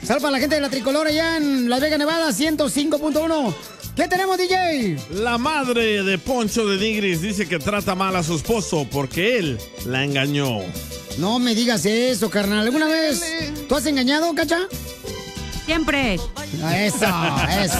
Saludos para la gente de la Tricolor allá en Las Vegas, Nevada, 105.1. ¿Qué tenemos, DJ? La madre de Poncho de Nigris dice que trata mal a su esposo porque él la engañó. No me digas eso, carnal. ¿Alguna vez tú has engañado, Cacha? Siempre. Eso, eso.